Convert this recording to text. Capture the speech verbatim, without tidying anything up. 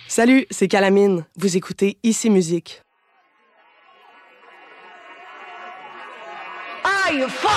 Salut, c'est Calamine. Vous écoutez Ici Musique. Are you